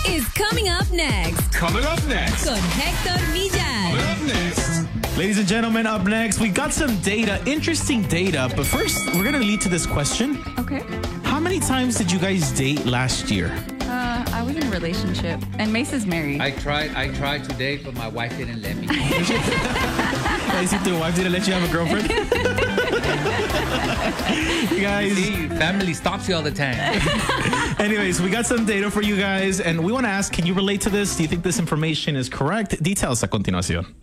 is coming up next. Coming up next. Con Héctor Villar. Coming up next. Ladies and gentlemen, up next, we got some data, interesting data. But first, we're going to lead to this question. Okay. How many times did you guys date last year? I was in a relationship, and Mace is married. I tried to date, but my wife didn't let me. I see your wife didn't let you have a girlfriend? You guys. See, family stops you all the time. Anyways, we got some data for you guys, and we want to ask, can you relate to this? Do you think this information is correct? Details a continuación.